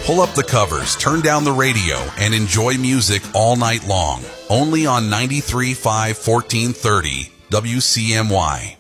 Pull up the covers, turn down the radio, and enjoy music all night long. Only on 93.5 1430 WCMY.